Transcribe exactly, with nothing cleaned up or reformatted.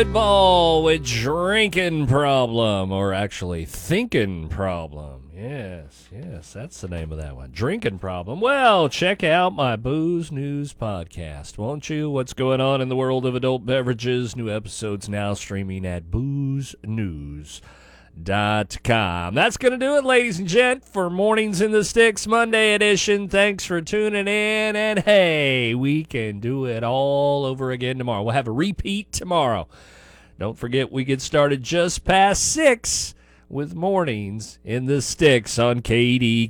Football with drinking problem, or actually thinking problem. Yes, yes, that's the name of that one. Drinking problem. Well, check out my Booze News podcast, won't you? What's going on in the world of adult beverages? New episodes now streaming at booze news dot com. That's going to do it, ladies and gent, for Mornings in the Sticks Monday edition. Thanks for tuning in, and hey, we can do it all over again tomorrow. We'll have a repeat tomorrow. Don't forget, we get started just past six with Mornings in the Sticks on K D